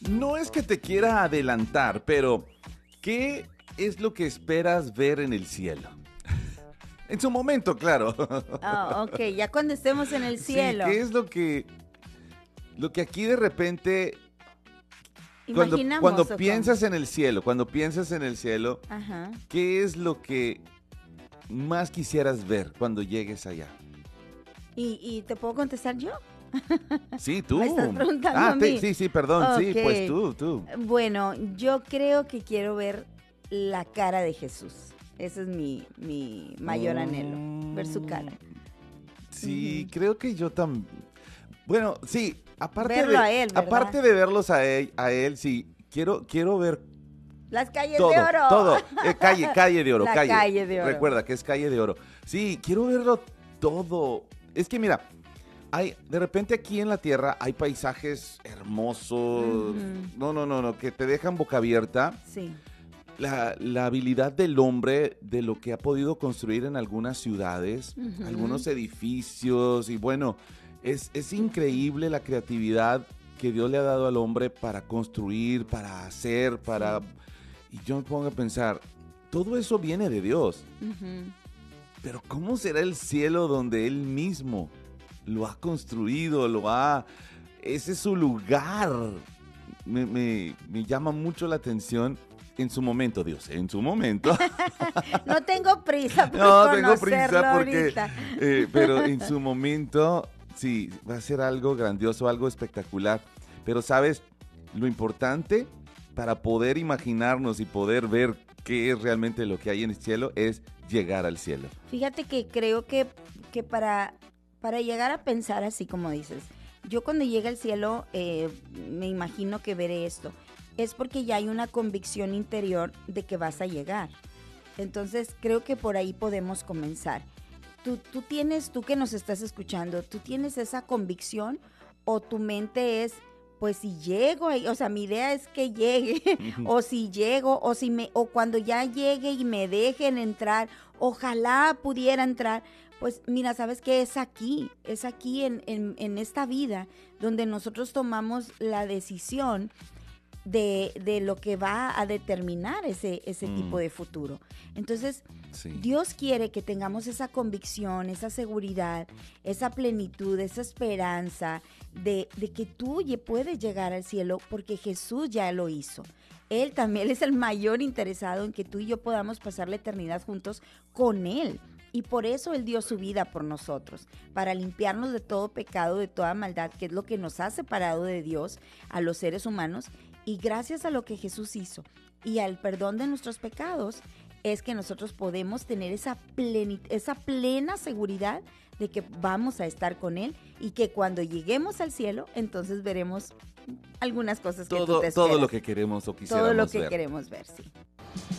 no es que te quiera adelantar, pero ¿qué es lo que esperas ver en el cielo? En su momento, claro. Ah, ok, ya cuando estemos en el cielo. Sí, ¿qué es lo que aquí de repente, Imaginamos. cuando ¿O piensas en el cielo, Ajá. ¿qué es lo que más quisieras ver cuando llegues allá? ¿Y te puedo contestar yo? Sí, tú. ¿Me estás preguntando a mí? Sí, perdón, sí, Ok. pues tú. Bueno, yo creo que quiero ver la cara de Jesús. Ese es mi mayor anhelo, ver su cara. Sí, creo que yo también. Bueno, sí, Verlo a él, ¿verdad? aparte de verlos a él, sí, quiero ver Las calles todo, de oro. todo. Calle de oro, La calle de oro. Recuerda que es calle de oro. Sí, quiero verlo todo. Es que mira, de repente aquí en la tierra hay paisajes hermosos. No, que te dejan boca abierta. Sí. La habilidad del hombre, de lo que ha podido construir en algunas ciudades, algunos edificios, y bueno, es increíble la creatividad que Dios le ha dado al hombre para construir, para hacer, para... Y yo me pongo a pensar, todo eso viene de Dios, pero ¿cómo será el cielo donde Él mismo lo ha construido, ese es su lugar? Me llama mucho la atención. En su momento, Dios, en su momento. No tengo prisa por No, tengo conocerlo prisa porque... ahorita. pero en su momento, sí, va a ser algo grandioso, algo espectacular. Pero, ¿sabes? Lo importante para poder imaginarnos y poder ver qué es realmente lo que hay en el cielo es llegar al cielo. Fíjate que creo que para llegar a pensar así como dices, yo cuando llegue al cielo me imagino que veré esto. Es porque ya hay una convicción interior de que vas a llegar. Entonces creo que por ahí podemos comenzar. Tú que nos estás escuchando, ¿tú tienes esa convicción o tu mente es, pues si llego ahí, o sea, mi idea es que llegue, o si llego, o cuando ya llegue y me dejen entrar, ojalá pudiera entrar? Pues mira, ¿sabes qué? Es aquí en esta vida donde nosotros tomamos la decisión de lo que va a determinar ese tipo de futuro. Entonces, Dios quiere que tengamos esa convicción, esa seguridad, esa plenitud, esa esperanza de que tú puedes llegar al cielo porque Jesús ya lo hizo. Él también es el mayor interesado en que tú y yo podamos pasar la eternidad juntos con Él. Y por eso Él dio su vida por nosotros, para limpiarnos de todo pecado, de toda maldad, que es lo que nos ha separado de Dios a los seres humanos. Y gracias a lo que Jesús hizo y al perdón de nuestros pecados, es que nosotros podemos tener esa plena seguridad de que vamos a estar con Él y que cuando lleguemos al cielo, entonces veremos algunas cosas que tú te esperas. Todo lo que queremos o quisiéramos ver. Todo lo que queremos ver, sí.